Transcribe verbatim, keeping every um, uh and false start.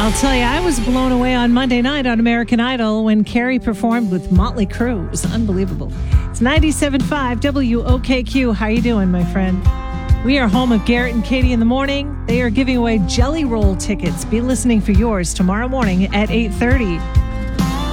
I'll tell you, I was blown away on Monday night on American Idol when Carrie performed with Motley Crue. It was unbelievable. It's ninety-seven point five W O K Q. How you doing, my friend? We are home of Garrett and Katie in the morning. They are giving away Jelly Roll tickets. Be listening for yours tomorrow morning at eight thirty.